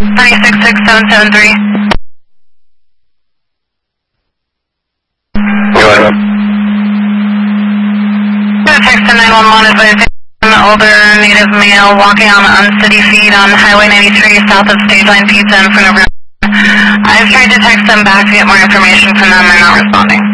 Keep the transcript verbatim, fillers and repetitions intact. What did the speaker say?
nine six six seven seven three. Go ahead. Text to nine one one advising an older native male walking on an uncity feed on Highway ninety-three south of Stage Line Pizza in front of. I've tried to text them back to get more information from them. They're not responding.